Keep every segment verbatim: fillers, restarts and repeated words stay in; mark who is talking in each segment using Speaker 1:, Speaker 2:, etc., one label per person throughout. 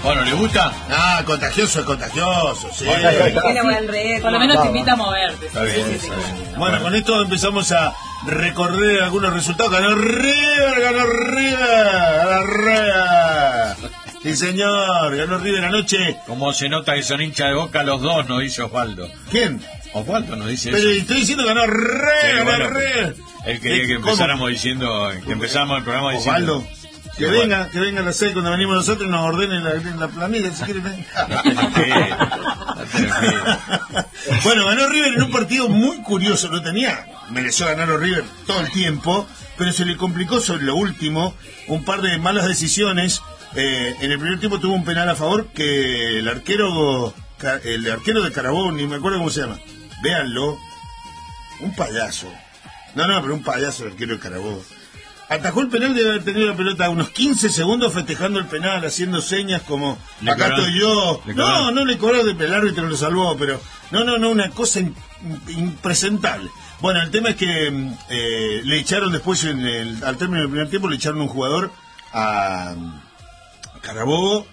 Speaker 1: Bueno, ¿le gusta?
Speaker 2: Ah, contagioso es contagioso, sí.
Speaker 3: Bueno, por lo menos te invita a moverte.
Speaker 1: Está bien, sí, sí, sí.
Speaker 2: Bueno, con esto empezamos a recorrer algunos resultados. Ganó River, ganó River, River. Sí, señor, ganó River anoche.
Speaker 1: Como se nota que son hinchas de Boca los dos, nos dice Osvaldo.
Speaker 2: ¿Quién?
Speaker 1: Osvaldo nos dice
Speaker 2: Pero
Speaker 1: eso.
Speaker 2: estoy diciendo que ganó River,
Speaker 1: Sí,
Speaker 2: ganó
Speaker 1: bueno,
Speaker 2: River.
Speaker 1: Él quería que
Speaker 2: ¿Cómo?
Speaker 1: empezáramos diciendo, que empezáramos el programa diciendo...
Speaker 2: Osvaldo, que
Speaker 1: bueno.
Speaker 2: venga, que venga a las seis cuando venimos nosotros y nos ordenen la, la planilla, si quieren.
Speaker 1: No tenés que, no tenés que.
Speaker 2: Bueno, ganó River en un partido muy curioso, lo tenía, mereció ganar a River todo el tiempo, pero se le complicó sobre lo último, un par de malas decisiones. Eh, en el primer tiempo tuvo un penal a favor que el arquero, el arquero de Carabobo, ni me acuerdo cómo se llama, véanlo, un payaso. No, no, pero un payaso el arquero de Carabobo. Atajó el penal de haber tenido la pelota unos quince segundos festejando el penal, haciendo señas como,
Speaker 1: ¿Le
Speaker 2: acá
Speaker 1: cobraron?
Speaker 2: estoy yo.
Speaker 1: ¿Le
Speaker 2: No,
Speaker 1: cobraron?
Speaker 2: no le cobraron, el árbitro lo salvó, pero no, no, no, una cosa in- impresentable. Bueno, el tema es que eh, le echaron después, en el, al término del primer tiempo, le echaron un jugador a Carabobo,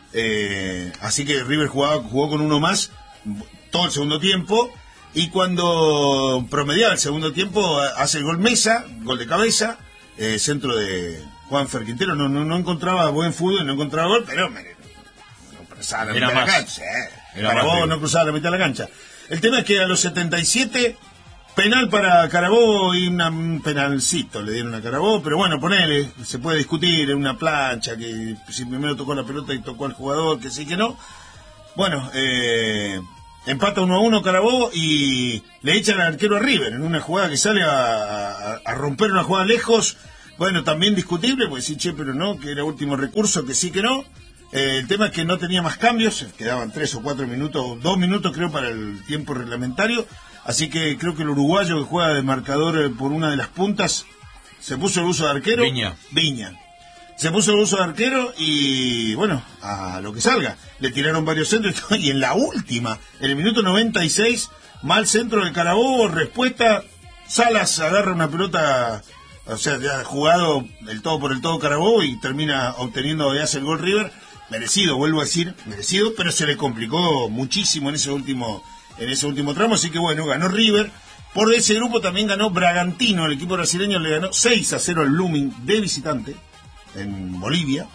Speaker 2: eh, así que River jugaba, jugó con uno más todo el segundo tiempo, y cuando promediaba el segundo tiempo hace el gol Mesa, gol de cabeza, eh, centro de Juan Ferquintero, no, no, no encontraba buen fútbol, no encontraba gol, pero me, no cruzaba la
Speaker 1: Era
Speaker 2: mitad de la
Speaker 1: más.
Speaker 2: cancha, eh.
Speaker 1: Era
Speaker 2: Carabobo
Speaker 1: más,
Speaker 2: no cruzaba la mitad de la cancha. El tema es que a los setenta y siete... penal para Carabobo y una, un penalcito le dieron a Carabobo, pero bueno, ponele, se puede discutir en una plancha, que si primero tocó la pelota y tocó al jugador, que sí, que no. Bueno, eh, empata uno a uno Carabobo y le echan al arquero a River en una jugada que sale a, a, a romper una jugada lejos. Bueno, también discutible, pues sí, che, pero no, que era último recurso, que sí, que no. Eh, el tema es que no tenía más cambios, quedaban tres o cuatro minutos, dos minutos creo para el tiempo reglamentario. Así que creo que el uruguayo que juega de marcador eh, por una de las puntas se puso el uso de arquero.
Speaker 1: Viña.
Speaker 2: Viña. Se puso el uso de arquero y bueno, a lo que salga. Le tiraron varios centros y en la última, en el minuto noventa y seis, mal centro del Carabobo, respuesta, Salas agarra una pelota, o sea, ya ha jugado el todo por el todo Carabobo y termina obteniendo de hace el gol River. Merecido, vuelvo a decir, merecido, pero se le complicó muchísimo en ese último en ese último tramo, así que bueno, ganó River. Por ese grupo también ganó Bragantino, el equipo brasileño le ganó seis a cero al Blooming de visitante en Bolivia.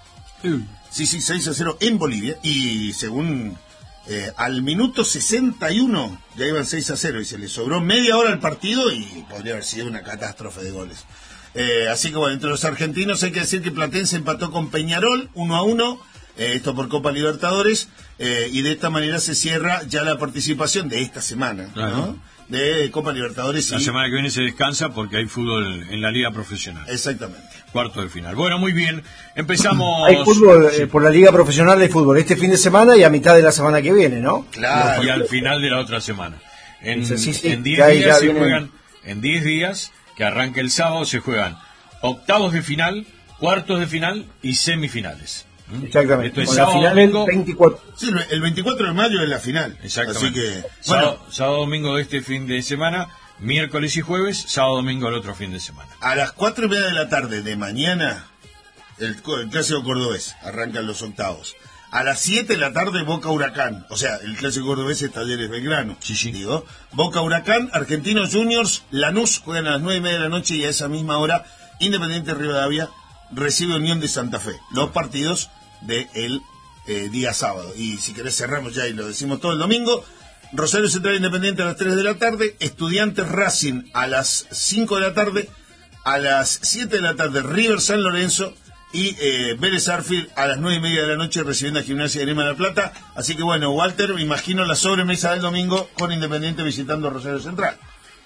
Speaker 2: Sí, sí, seis a cero en Bolivia, y según eh, al minuto sesenta y uno ya iban seis a cero y se le sobró media hora al partido y podría haber sido una catástrofe de goles. Eh, así que bueno, entre los argentinos hay que decir que Platense empató con Peñarol uno a uno, eh, esto por Copa Libertadores, eh, y de esta manera se cierra ya la participación de esta semana,
Speaker 1: Claro.
Speaker 2: ¿no? De Copa Libertadores.
Speaker 1: La
Speaker 2: y...
Speaker 1: semana que viene se descansa porque hay fútbol en la liga profesional.
Speaker 2: Exactamente.
Speaker 1: Cuarto de final. Bueno, muy bien. Empezamos...
Speaker 4: Hay fútbol
Speaker 1: Sí.
Speaker 4: eh, por la Liga Profesional de Fútbol este fin de semana y a mitad de la semana que viene, ¿no?
Speaker 2: Claro.
Speaker 1: Y al final de la otra semana. En
Speaker 4: Sí, sí, sí,
Speaker 1: en diez
Speaker 4: ya ahí
Speaker 1: días
Speaker 4: ya
Speaker 1: se
Speaker 4: vienen.
Speaker 1: juegan, en diez días, que arranca el sábado, se juegan octavos de final, cuartos de final y semifinales. ¿Mm?
Speaker 4: Exactamente.
Speaker 1: Esto es
Speaker 4: Con la
Speaker 1: sábado,
Speaker 4: final el
Speaker 1: domingo.
Speaker 4: veinticuatro.
Speaker 2: Sí, el veinticuatro de mayo es la final.
Speaker 1: Exactamente.
Speaker 2: Así que, bueno,
Speaker 1: Sábado, sábado, domingo de este fin de semana, miércoles y jueves, sábado, domingo el otro fin de semana.
Speaker 2: a las cuatro y media de la tarde de mañana, el, el clásico cordobés, arrancan los octavos. A las siete de la tarde, Boca Huracán. O sea, el clásico cordobés es Talleres Belgrano.
Speaker 1: Sí, sí.
Speaker 2: Digo, Boca Huracán, Argentinos Juniors, Lanús juegan a las nueve y media de la noche, y a esa misma hora, Independiente Rivadavia recibe Unión de Santa Fe. Los partidos del de eh, día sábado. Y si querés cerramos ya y lo decimos todo el domingo. Rosario Central Independiente a las tres de la tarde, Estudiantes Racing a las cinco de la tarde, a las siete de la tarde River San Lorenzo y eh, Vélez Arfield a las nueve y media de la noche recibiendo a Gimnasia de Grima de la Plata. Así que bueno, Walter, me imagino la sobremesa del domingo con Independiente visitando a Rosario Central.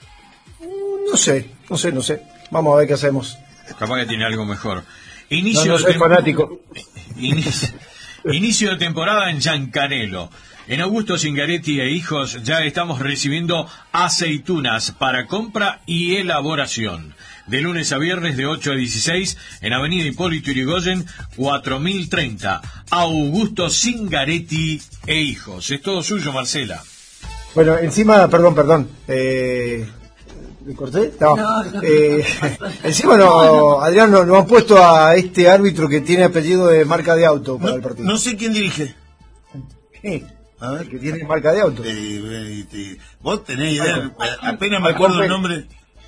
Speaker 4: No sé, no sé, no sé. Vamos a ver qué hacemos.
Speaker 1: Capaz que tiene algo mejor.
Speaker 4: No,
Speaker 1: Inicio
Speaker 4: no
Speaker 1: de
Speaker 4: soy
Speaker 1: tem-
Speaker 4: fanático.
Speaker 1: Inicio, inicio de temporada en Giancarello. En Augusto Zingaretti e Hijos ya estamos recibiendo aceitunas para compra y elaboración. De lunes a viernes de ocho a dieciséis en Avenida Hipólito Yrigoyen cuatro mil treinta. Augusto Zingaretti e Hijos. Es todo suyo, Marcela.
Speaker 4: Bueno, encima, perdón, perdón. Eh, ¿Le corté? No.
Speaker 3: No, no,
Speaker 4: eh,
Speaker 3: no.
Speaker 4: Encima no, Adrián, no, no han puesto a este árbitro que tiene apellido de marca de auto para
Speaker 2: No,
Speaker 4: el partido.
Speaker 2: no sé quién dirige.
Speaker 4: ¿Qué?
Speaker 2: A ver.
Speaker 4: Que tiene marca de auto.
Speaker 2: Eh, eh, eh, Vos tenés idea,
Speaker 4: Algo.
Speaker 2: apenas me
Speaker 4: Algo
Speaker 2: acuerdo el
Speaker 4: Pérez.
Speaker 2: nombre.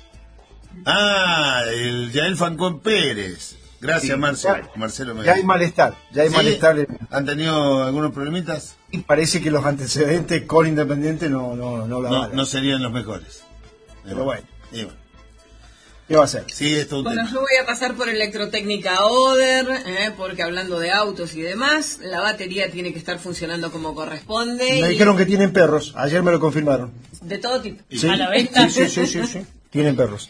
Speaker 2: Ah, el Yael Fancón Pérez. Gracias,
Speaker 4: Sí,
Speaker 2: Marcelo.
Speaker 4: ya-
Speaker 2: Marcelo me
Speaker 4: Ya hay malestar, ya hay
Speaker 2: ¿Sí?
Speaker 4: malestar. en-
Speaker 2: ¿Han tenido algunos problemitas?
Speaker 4: Y parece que los antecedentes con Independiente no, no, no la
Speaker 2: No,
Speaker 4: avalan.
Speaker 2: no serían los mejores.
Speaker 4: Pero bueno.
Speaker 2: Y bueno.
Speaker 4: ¿Qué va a hacer?
Speaker 2: Sí, esto es un
Speaker 3: Bueno,
Speaker 2: tema.
Speaker 3: yo voy a pasar por Electrotécnica Oder, eh, porque hablando de autos y demás, la batería tiene que estar funcionando como corresponde.
Speaker 4: Me
Speaker 3: y
Speaker 4: dijeron que tienen perros, ayer me lo confirmaron.
Speaker 3: de todo tipo.
Speaker 4: Sí,
Speaker 3: A la venta.
Speaker 4: sí, sí, sí, sí, sí. Tienen perros.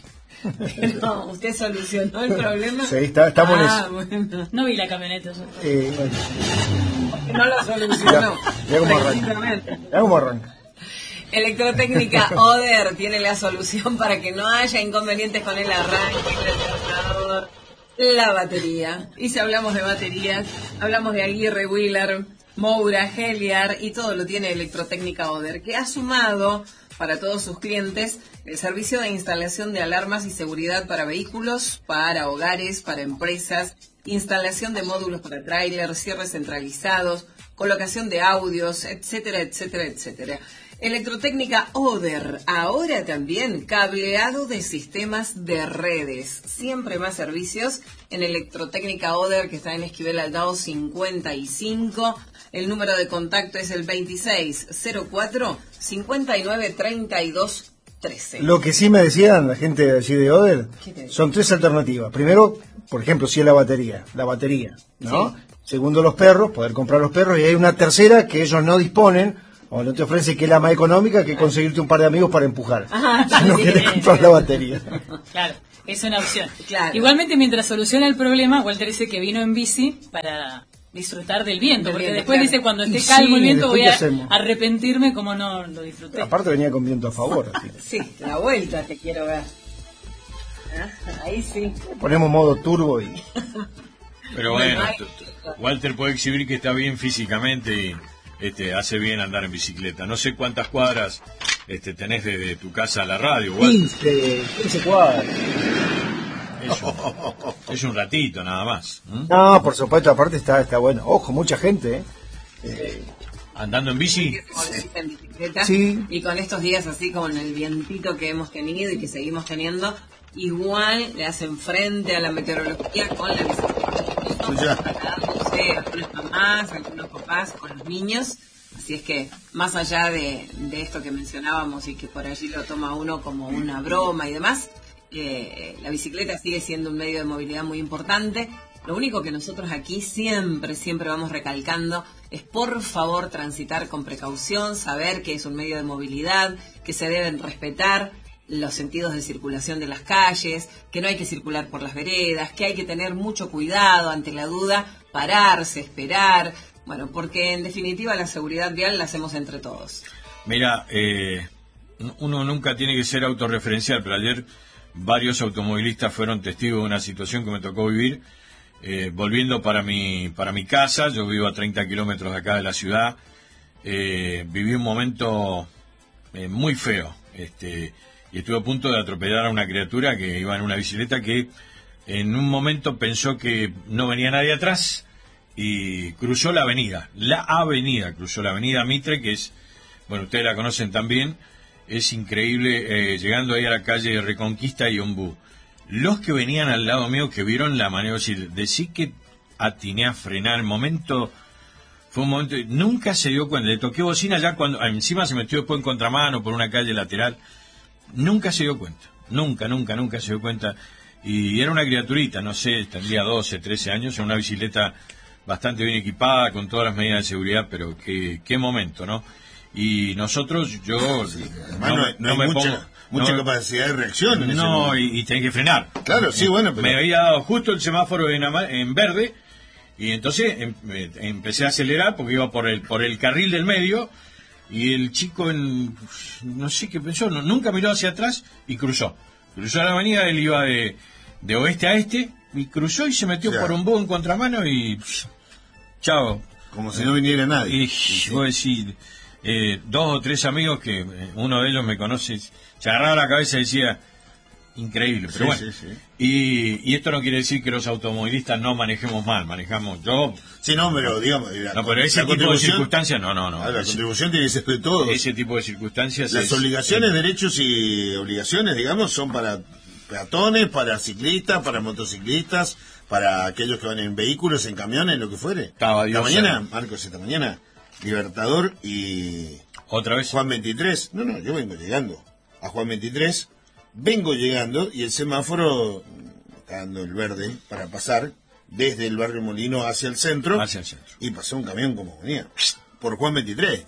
Speaker 3: No, ¿usted solucionó el problema?
Speaker 4: Sí, está- estamos en
Speaker 3: ah,
Speaker 4: eso.
Speaker 3: bueno.
Speaker 5: No vi la camioneta yo.
Speaker 4: Eh, bueno,
Speaker 3: No lo solucionó.
Speaker 4: ya como arranca.
Speaker 3: Precisamente.
Speaker 4: ya como arranca.
Speaker 3: Electrotécnica Oder tiene la solución para que no haya inconvenientes con el arranque, el alternador, la batería. Y si hablamos de baterías, hablamos de Aguirre, Wheeler, Moura, Heliar y todo lo tiene Electrotécnica Oder, que ha sumado para todos sus clientes el servicio de instalación de alarmas y seguridad para vehículos, para hogares, para empresas, instalación de módulos para tráiler, cierres centralizados, colocación de audios, etcétera, etcétera, etcétera. Electrotécnica Oder, ahora también cableado de sistemas de redes. Siempre más servicios en Electrotécnica Oder, que está en Esquivel Aldao cincuenta y cinco. El número de contacto es el veintiséis cero cuatro cincuenta y nueve treinta y dos trece.
Speaker 4: Lo que sí me decían la gente de allí de Oder
Speaker 3: ¿Qué te dice?
Speaker 4: son tres alternativas. Primero, por ejemplo, si es la batería, la batería, ¿no?
Speaker 3: Sí.
Speaker 4: Segundo, los perros, poder comprar los perros. Y hay una tercera que ellos no disponen, o no te ofrece, que es la más económica, que conseguirte un par de amigos para empujar.
Speaker 3: Ah,
Speaker 4: Si no
Speaker 3: sí.
Speaker 4: quieres comprar la batería.
Speaker 5: Claro, es una opción.
Speaker 3: Claro.
Speaker 5: Igualmente, mientras soluciona el problema, Walter dice que vino en bici para disfrutar del viento,
Speaker 3: Del
Speaker 5: porque
Speaker 3: viento,
Speaker 5: después
Speaker 3: claro.
Speaker 5: dice, cuando
Speaker 4: Y
Speaker 5: esté
Speaker 4: sí,
Speaker 5: calmo el viento
Speaker 4: después
Speaker 5: voy
Speaker 4: ¿qué
Speaker 5: a
Speaker 4: hacemos?
Speaker 5: arrepentirme como no lo disfruté.
Speaker 4: Aparte venía con viento a favor. Así que
Speaker 3: Sí, la vuelta te quiero ver. Ah, ahí sí.
Speaker 4: ponemos modo turbo y...
Speaker 1: Pero bueno,
Speaker 3: Bueno,
Speaker 1: t- t- Walter puede exhibir que está bien físicamente y este, hace bien andar en bicicleta. No sé cuántas cuadras este, tenés desde tu casa a la radio, Walter.
Speaker 4: quince, quince cuadras.
Speaker 1: Es un, es un ratito nada más. ¿m?
Speaker 4: No, por supuesto, aparte está, está bueno. Ojo, mucha gente, ¿eh? Eh,
Speaker 1: Andando en bici.
Speaker 3: En bicicleta.
Speaker 4: Sí.
Speaker 3: Y con estos días así, con el vientito que hemos tenido y que seguimos teniendo, igual le hacen frente a la meteorología con la bicicleta.
Speaker 2: Ya.
Speaker 3: Trasladándose algunas mamás, algunos papás con los niños. Así es que, más allá de, de esto que mencionábamos y que por allí lo toma uno como una broma y demás, eh, la bicicleta sigue siendo un medio de movilidad muy importante. Lo único que nosotros aquí siempre, siempre vamos recalcando es por favor transitar con precaución, saber que es un medio de movilidad, que se deben respetar los sentidos de circulación de las calles, que no hay que circular por las veredas, que hay que tener mucho cuidado ante la duda, pararse, esperar, bueno, porque en definitiva la seguridad vial la hacemos entre todos.
Speaker 1: Mira, eh, uno nunca tiene que ser autorreferencial, pero ayer varios automovilistas fueron testigos de una situación que me tocó vivir. Eh, volviendo para mi, para mi casa, yo vivo a treinta kilómetros de acá de la ciudad, eh, viví un momento eh, muy feo, este, y estuve a punto de atropellar a una criatura que iba en una bicicleta que en un momento pensó que no venía nadie atrás y cruzó la avenida, la avenida, cruzó la avenida Mitre, que es, bueno, ustedes la conocen también, es increíble, eh, llegando ahí a la calle Reconquista y Ombú. Los que venían al lado mío, que vieron la maniobra, decir, decir que atiné a frenar, el momento, fue un momento, nunca se dio cuenta, le toqué bocina ya cuando, encima se metió después en contramano por una calle lateral, nunca se dio cuenta, nunca, nunca, nunca se dio cuenta, y era una criaturita, no sé, tendría doce, trece años, en una bicicleta bastante bien equipada, con todas las medidas de seguridad, pero qué, qué momento, ¿no? Y nosotros, yo,
Speaker 2: Además, no, no
Speaker 1: no
Speaker 2: hay
Speaker 1: me
Speaker 2: mucha,
Speaker 1: pongo,
Speaker 2: mucha
Speaker 1: no-
Speaker 2: capacidad de reacción en ese
Speaker 1: no,
Speaker 2: momento.
Speaker 1: y, y tenés que frenar.
Speaker 2: Claro, sí, bueno, pero-
Speaker 1: Me había dado justo el semáforo en, ama- en verde, y entonces em- eh, empecé a acelerar porque iba por el por el carril del medio, y el chico, en, no sé qué pensó, no- nunca miró hacia atrás y cruzó. Cruzó la avenida, él iba de, de oeste a este, y cruzó y se metió
Speaker 2: Ya.
Speaker 1: por un búho en contramano y... pff, chao.
Speaker 2: Como si no viniera nadie.
Speaker 1: Y
Speaker 2: Sí, sí.
Speaker 1: voy a decir, eh, dos o tres amigos que eh, uno de ellos me conoce, se agarraba la cabeza y decía, Increíble, pero
Speaker 2: Sí,
Speaker 1: bueno.
Speaker 2: sí, sí.
Speaker 1: Y, y esto no quiere decir que los automovilistas no manejemos mal, manejamos yo.
Speaker 2: Sí, no, pero digamos... La,
Speaker 1: No, pero ese
Speaker 2: la
Speaker 1: tipo de
Speaker 2: contribución-
Speaker 1: circunstancias, no, no, no.
Speaker 2: Ah, la
Speaker 1: Ese-
Speaker 2: contribución tiene que ser de todos.
Speaker 1: Ese tipo de circunstancias.
Speaker 2: Las
Speaker 1: es-
Speaker 2: obligaciones, derechos y obligaciones, digamos, son para peatones, para ciclistas, para motociclistas, para aquellos que van en vehículos, en camiones, lo que fuere.
Speaker 1: Estaba
Speaker 2: Esta
Speaker 1: Dios
Speaker 2: mañana,
Speaker 1: santo.
Speaker 2: Marcos, esta mañana, Libertador y
Speaker 1: Otra vez.
Speaker 2: Juan veintitrés. No, no, yo vengo llegando a Juan veintitrés, vengo llegando y el semáforo está dando el verde para pasar desde el barrio Molino hacia el centro.
Speaker 1: Hacia el centro.
Speaker 2: Y pasó un camión como venía, por Juan veintitrés.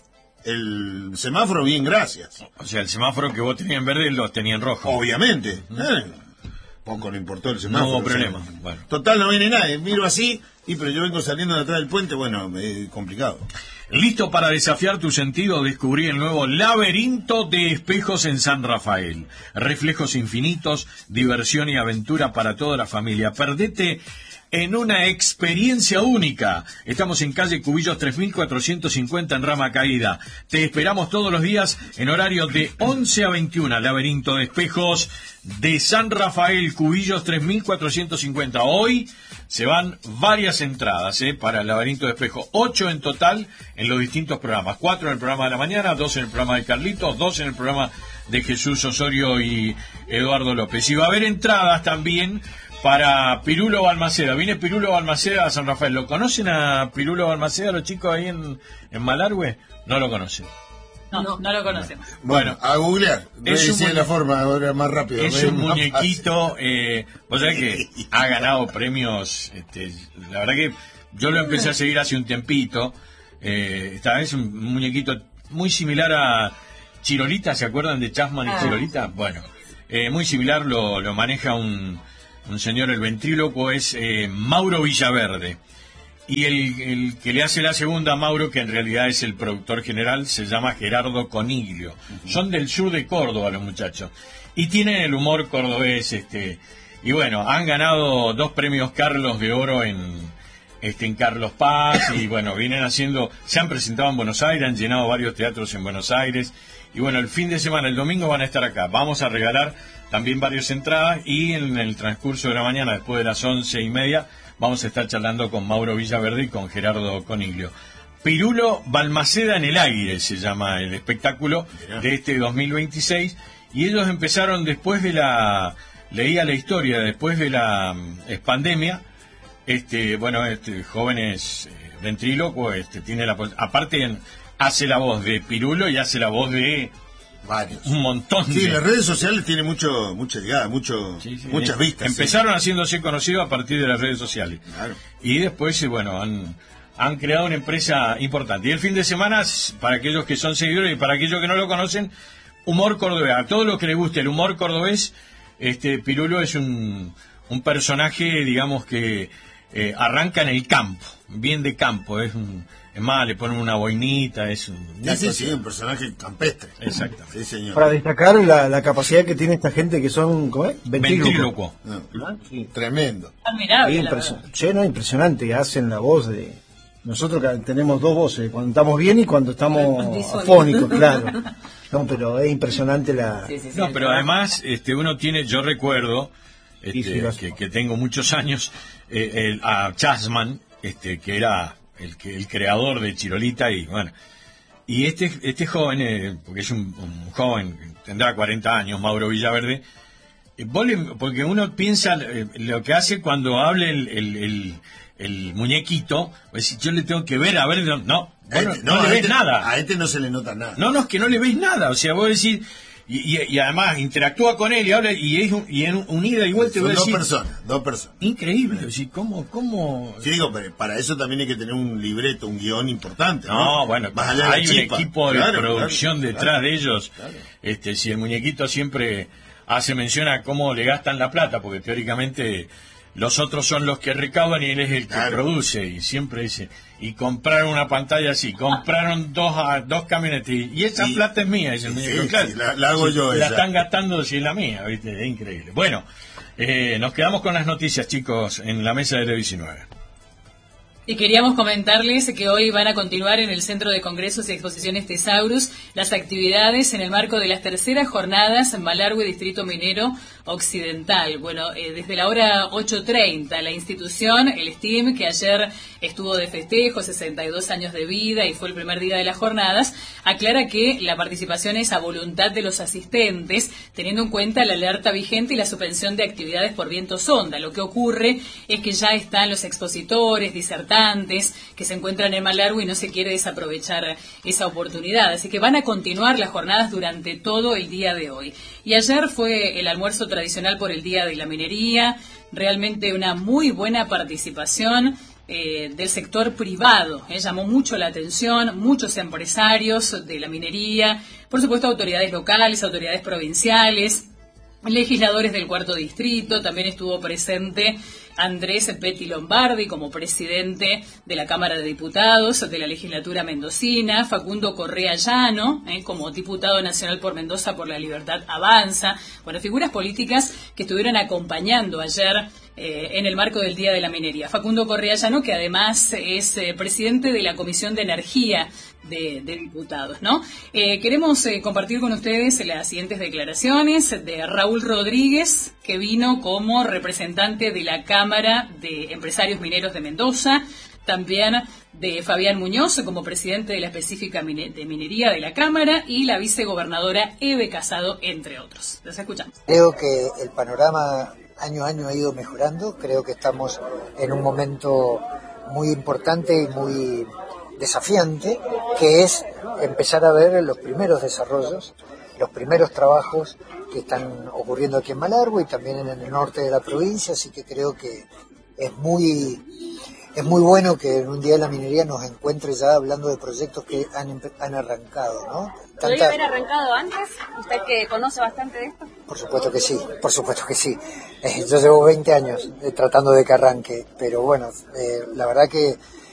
Speaker 2: El semáforo, bien, gracias.
Speaker 1: O sea, el semáforo que vos tenías en verde lo tenía en rojo.
Speaker 2: Obviamente. Eh, poco le importó el semáforo.
Speaker 1: No hubo
Speaker 2: o sea,
Speaker 1: problema, bueno.
Speaker 2: Total, no viene nadie. Miro así, y pero yo vengo saliendo de atrás del puente, bueno, es complicado.
Speaker 1: Listo para desafiar tu sentido, descubrí el nuevo laberinto de espejos en San Rafael. Reflejos infinitos, diversión y aventura para toda la familia. Perdete en una experiencia única. Estamos en calle Cubillos tres mil cuatrocientos cincuenta en Rama Caída. Te esperamos todos los días en horario de once a veintiuna. Laberinto de espejos de San Rafael, Cubillos tres mil cuatrocientos cincuenta. Hoy se van varias entradas ¿eh? para el laberinto de espejo. Ocho en total en los distintos programas. Cuatro en el programa de la mañana, dos en el programa de Carlitos, dos en el programa de Jesús Osorio y Eduardo López. Y va a haber entradas también para Pirulo Balmaceda. Viene Pirulo Balmaceda a San Rafael. ¿Lo conocen a Pirulo Balmaceda los chicos ahí en, en Malargüe? No lo conocen.
Speaker 5: No, no, no lo conocemos.
Speaker 1: Bueno,
Speaker 2: a googlear.
Speaker 1: es
Speaker 2: Es
Speaker 1: un muñe-
Speaker 2: la forma ahora más rápido.
Speaker 1: es
Speaker 2: es
Speaker 1: un
Speaker 2: más
Speaker 1: muñequito, eh, vos sabés que ha ganado premios, este, la verdad que yo lo empecé a seguir hace un tiempito, eh, esta vez un muñequito muy similar a Chirolita, ¿se acuerdan de Chasman y
Speaker 3: Ah.
Speaker 1: Chirolita? Bueno, eh, muy similar, lo, lo maneja un, un señor, el ventrílocuo es eh, Mauro Villaverde. Y el, el que le hace la segunda a Mauro, que en realidad es el productor general, se llama Gerardo Coniglio. Son del sur de Córdoba los muchachos. Y tienen el humor cordobés, este. Y bueno, han ganado dos premios Carlos de Oro en, este, en Carlos Paz. Y bueno, vienen haciendo, se han presentado en Buenos Aires, han llenado varios teatros en Buenos Aires. Y bueno, el fin de semana, el domingo van a estar acá. Vamos a regalar también varias entradas. Y en el transcurso de la mañana, después de las once y media, vamos a estar charlando con Mauro Villaverde y con Gerardo Coniglio. Pirulo Balmaceda en el aire se llama el espectáculo de este dos mil veintiséis. Y ellos empezaron después de la... Leía la historia, después de la mm, pandemia. Este, bueno, este, jóvenes eh, ventrílocuos, este, tiene la... pos- Aparte, en- hace la voz de Pirulo y hace la voz de
Speaker 2: varios.
Speaker 1: un montón
Speaker 2: Sí,
Speaker 1: de...
Speaker 2: las redes sociales tienen mucho, mucha llegada, mucho,
Speaker 1: Sí, sí,
Speaker 2: muchas
Speaker 1: eh,
Speaker 2: vistas.
Speaker 1: Empezaron haciéndose conocidos a partir de las redes sociales.
Speaker 2: Sí. Claro.
Speaker 1: Y después, eh, bueno, han, han creado una empresa importante. Y el fin de semana, s- para aquellos que son seguidores y para aquellos que no lo conocen, humor cordobés. A todos los que les guste el humor cordobés, este Pirulo es un, un personaje, digamos, que eh, arranca en el campo, bien de campo. Es, un, es más, le ponen una boinita, es un... una
Speaker 2: Sí, sí,
Speaker 1: cosa-
Speaker 2: sí, un personaje campestre.
Speaker 1: Exactamente.
Speaker 2: Sí, señor.
Speaker 4: Para destacar la, la capacidad que tiene esta gente que son, ¿cómo es?
Speaker 1: Ventrílocuo.
Speaker 2: No,
Speaker 4: Ah, sí.
Speaker 2: tremendo.
Speaker 5: Admirable, la
Speaker 4: Impresion-
Speaker 5: verdad.
Speaker 4: che, no, impresionante, hacen la voz de... Nosotros que tenemos dos voces, cuando estamos bien y cuando estamos
Speaker 3: Disónicos.
Speaker 4: afónicos, claro. No, pero es impresionante la...
Speaker 3: Sí, sí, sí,
Speaker 1: No,
Speaker 3: el
Speaker 1: pero
Speaker 3: programa.
Speaker 1: además este, uno tiene, yo recuerdo este,
Speaker 4: Sí, sí, lo-
Speaker 1: que, que tengo muchos años, eh, el- a Chasman, este, que era el, que, el creador de Chirolita, y bueno, y este, este joven, eh, porque es un, un joven, tendrá cuarenta años, Mauro Villaverde, eh, vos le- porque uno piensa eh, lo que hace cuando hable el, el, el, el muñequito, pues, yo le tengo que ver, a ver, no, no,
Speaker 2: A
Speaker 1: vos no,
Speaker 2: este-
Speaker 1: no
Speaker 2: no,
Speaker 1: le
Speaker 2: a
Speaker 1: ves
Speaker 2: este-
Speaker 1: nada.
Speaker 2: A este no se le nota nada.
Speaker 1: No, no, es que no le veis nada. O sea, vos decís, y, y, y además interactúa con él y habla, y es un, y en un ida y vuelta, y
Speaker 2: Son
Speaker 1: vos
Speaker 2: dos
Speaker 1: decís,
Speaker 2: personas, dos personas.
Speaker 1: increíble. O sea, ¿cómo, cómo?
Speaker 2: Sí, digo, pero para eso también hay que tener un libreto, un guión importante. No,
Speaker 1: No, bueno,
Speaker 2: Más allá de la
Speaker 1: hay un
Speaker 2: chispa.
Speaker 1: equipo de
Speaker 2: Claro,
Speaker 1: producción
Speaker 2: claro,
Speaker 1: detrás
Speaker 2: claro.
Speaker 1: de ellos. Este, si el muñequito siempre hace mención a cómo le gastan la plata, porque teóricamente los otros son los que recaudan y él es el que
Speaker 2: Claro.
Speaker 1: produce, y siempre dice, y compraron una pantalla así, compraron dos ah, dos camionetas, y y esa
Speaker 2: Y-
Speaker 1: plata es mía, dice el
Speaker 2: sí,
Speaker 1: muñeco,
Speaker 2: sí,
Speaker 1: claro.
Speaker 2: sí, la- la hago yo
Speaker 1: La
Speaker 2: esa.
Speaker 1: están gastando si es la mía, ¿viste? Es increíble. Bueno, eh, nos quedamos con las noticias, chicos, en la mesa de T V diecinueve.
Speaker 5: Y queríamos comentarles que hoy van a continuar en el Centro de Congresos y Exposiciones Tesaurus las actividades en el marco de las terceras jornadas en Malargüe, Distrito Minero, occidental. Bueno, eh, desde la hora ocho treinta, la institución, el S T I M, que ayer estuvo de festejo, sesenta y dos años de vida y fue el primer día de las jornadas, aclara que la participación es a voluntad de los asistentes, teniendo en cuenta la alerta vigente y la suspensión de actividades por viento sonda. Lo que ocurre es que ya están los expositores, disertantes, que se encuentran en Malargüe y no se quiere desaprovechar esa oportunidad. Así que van a continuar las jornadas durante todo el día de hoy. Y ayer fue el almuerzo tradicional por el Día de la Minería, realmente una muy buena participación eh, del sector privado, eh, llamó mucho la atención, muchos empresarios de la minería, por supuesto autoridades locales, autoridades provinciales, legisladores del cuarto distrito, también estuvo presente Andrés Petti Lombardi como presidente de la Cámara de Diputados de la legislatura mendocina, Facundo Correa Llano eh, como diputado nacional por Mendoza por la Libertad Avanza, bueno, figuras políticas que estuvieron acompañando ayer eh, en el marco del Día de la Minería. Facundo Correa Llano, que además es eh, presidente de la Comisión de Energía de, de Diputados, ¿no? Eh, queremos eh, compartir con ustedes las siguientes declaraciones de Raúl Rodríguez, que vino como representante de la Cámara de Empresarios Mineros de Mendoza, también de Fabián Muñoz como presidente de la específica de minería de la Cámara y la vicegobernadora Eve Casado, entre otros. Los escuchamos.
Speaker 6: Creo que el panorama año a año ha ido mejorando, creo que estamos en un momento muy importante y muy desafiante, que es empezar a ver los primeros desarrollos, los primeros trabajos que están ocurriendo aquí en Malargüe y también en el norte de la provincia, así que creo que es muy es muy bueno que en un Día de la Minería nos encuentre ya hablando de proyectos que han, han arrancado, ¿no?
Speaker 7: Tanta... ¿Podría haber arrancado antes? ¿Usted que conoce bastante de esto?
Speaker 6: Por supuesto que sí, por supuesto que sí. Eh, yo llevo veinte años eh, tratando de que arranque, pero bueno, eh, la verdad que